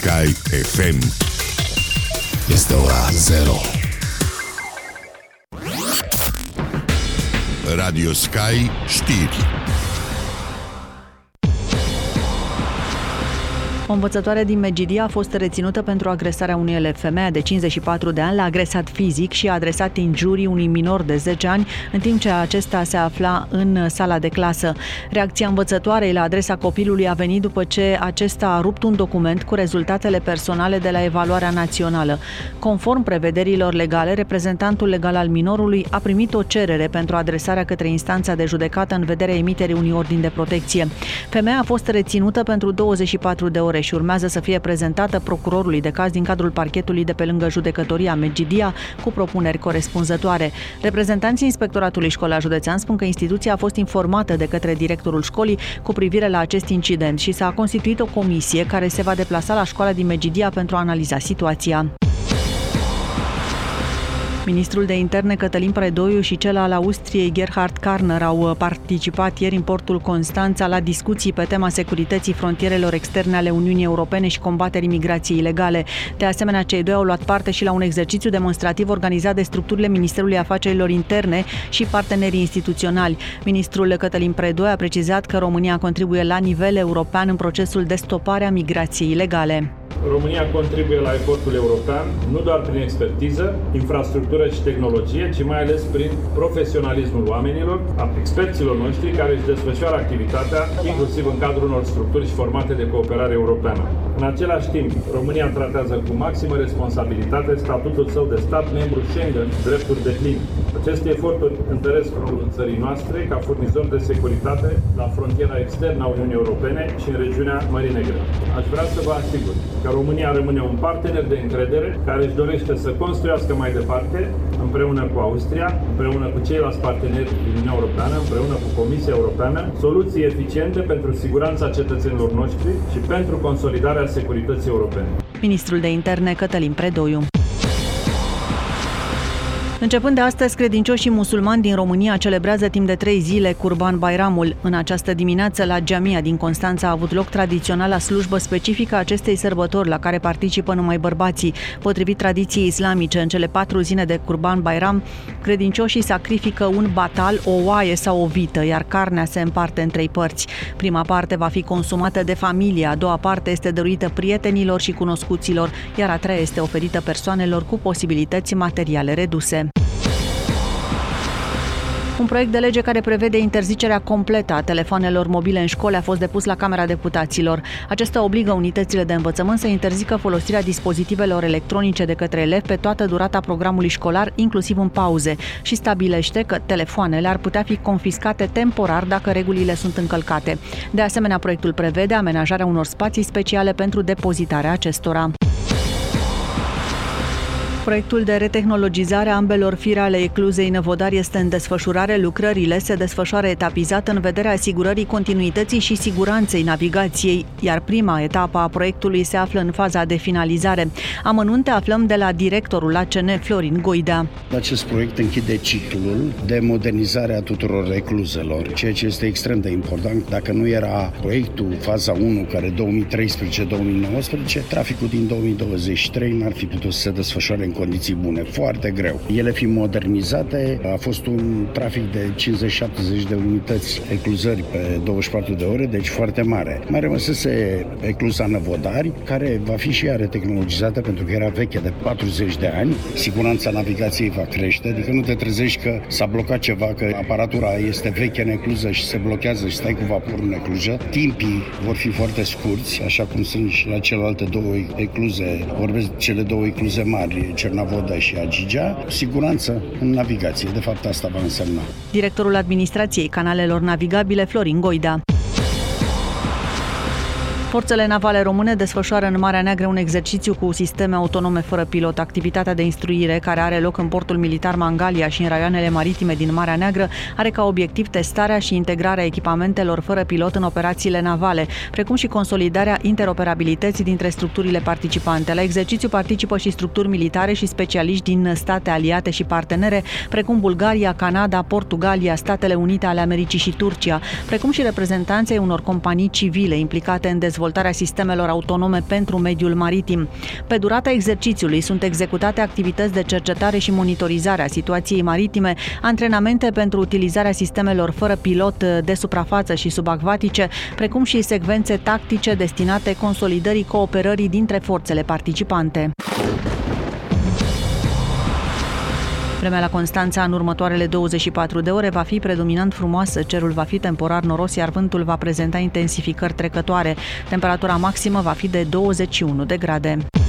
Sky FM. Este ora 0. Radio Sky știri. O învățătoare din Medgidia a fost reținută pentru agresarea unui elev. Femeia de 54 de ani l-a agresat fizic și a adresat injurii unui minor de 10 ani, în timp ce acesta se afla în sala de clasă. Reacția învățătoarei la adresa copilului a venit după ce acesta a rupt un document cu rezultatele personale de la evaluarea națională. Conform prevederilor legale, reprezentantul legal al minorului a primit o cerere pentru adresarea către instanța de judecată în vederea emiterii unui ordin de protecție. Femeia a fost reținută pentru 24 de ore și urmează să fie prezentată procurorului de caz din cadrul parchetului de pe lângă judecătoria Medgidia cu propuneri corespunzătoare. Reprezentanții Inspectoratului Școlar Județean spun că instituția a fost informată de către directorul școlii cu privire la acest incident și s-a constituit o comisie care se va deplasa la școala din Medgidia pentru a analiza situația. Ministrul de Interne Cătălin Predoiu și cel al Austriei Gerhard Karner au participat ieri în portul Constanța la discuții pe tema securității frontierelor externe ale Uniunii Europene și combaterii migrației ilegale. De asemenea, cei doi au luat parte și la un exercițiu demonstrativ organizat de structurile Ministerului Afacerilor Interne și partenerii instituționali. Ministrul Cătălin Predoiu a precizat că România contribuie la nivel european în procesul de stopare a migrației ilegale. România contribuie la efortul european nu doar prin expertiză, infrastructură și tehnologie, ci mai ales prin profesionalismul oamenilor, a experților noștri care își desfășoară activitatea, inclusiv în cadrul unor structuri și formate de cooperare europeană. În același timp, România tratează cu maximă responsabilitate statutul său de stat membru Schengen, drepturi depline. Aceste eforturi întăresc rolul țării noastre ca furnizor de securitate la frontiera externă a Uniunii Europene și în regiunea Mării Negre. Aș vrea să vă asigur că România rămâne un partener de încredere care își dorește să construiască mai departe, împreună cu Austria, împreună cu ceilalți parteneri din Uniunea Europeană, împreună cu Comisia Europeană, soluții eficiente pentru siguranța cetățenilor noștri și pentru consolidarea securității europene. Ministrul de Interne Cătălin Predoiu. Începând de astăzi, credincioșii musulmani din România celebrează timp de 3 zile Curban Bayramul. În această dimineață, la Jamia din Constanța a avut loc tradiționala slujbă specifică acestei sărbători, la care participă numai bărbații. Potrivit tradiției islamice, în cele 4 zile de Curban Bayram, credincioșii sacrifică un batal, o oaie sau o vită, iar carnea se împarte în 3 părți. Prima parte va fi consumată de familie, a doua parte este dăruită prietenilor și cunoscuților, iar a treia este oferită persoanelor cu posibilități materiale reduse. Un proiect de lege care prevede interzicerea completă a telefoanelor mobile în școli a fost depus la Camera Deputaților. Acesta obligă unitățile de învățământ să interzică folosirea dispozitivelor electronice de către elevi pe toată durata programului școlar, inclusiv în pauze, și stabilește că telefoanele ar putea fi confiscate temporar dacă regulile sunt încălcate. De asemenea, proiectul prevede amenajarea unor spații speciale pentru depozitarea acestora. Proiectul de retehnologizare a ambelor fire ale ecluzei Năvodari este în desfășurare. Lucrările se desfășoară etapizat în vederea asigurării continuității și siguranței navigației, iar prima etapă a proiectului se află în faza de finalizare. Amănunte aflăm de la directorul ACN, Florin Goidea. Acest proiect închide ciclul de modernizare a tuturor ecluzelor, ceea ce este extrem de important. Dacă nu era proiectul faza 1, care 2013-2019, traficul din 2023 n-ar fi putut să se desfășoare în condiții bune, foarte greu. Ele fiind modernizate, a fost un trafic de 50-70 de unități ecluzări pe 24 de ore, deci foarte mare. Mai rămăsese ecluza Năvodari, care va fi și ea retehnologizată pentru că era veche de 40 de ani. Siguranța navigației va crește, adică nu te trezești că s-a blocat ceva, că aparatura este veche în ecluză și se blochează și stai cu vaporul în ecluză. Timpii vor fi foarte scurți, așa cum sunt și la celelalte 2 ecluze. Vorbesc cele 2 ecluze mari, Cernavodă și Agigea, siguranță în navigație. De fapt, asta va însemna. Directorul Administrației Canalelor Navigabile, Florin Goidea. Forțele navale române desfășoară în Marea Neagră un exercițiu cu sisteme autonome fără pilot. Activitatea de instruire, care are loc în portul militar Mangalia și în raioanele maritime din Marea Neagră, are ca obiectiv testarea și integrarea echipamentelor fără pilot în operațiile navale, precum și consolidarea interoperabilității dintre structurile participante. La exercițiu participă și structuri militare și specialiști din state aliate și partenere, precum Bulgaria, Canada, Portugalia, Statele Unite ale Americii și Turcia, precum și reprezentanții unor companii civile implicate în dezvoltarea dezvoltarea sistemelor autonome pentru mediul maritim. Pe durata exercițiului sunt executate activități de cercetare și monitorizare a situației maritime, antrenamente pentru utilizarea sistemelor fără pilot de suprafață și subacvatice, precum și secvențe tactice destinate consolidării cooperării dintre forțele participante. Vremea la Constanța în următoarele 24 de ore va fi predominant frumoasă, cerul va fi temporar noros, iar vântul va prezenta intensificări trecătoare. Temperatura maximă va fi de 21 de grade.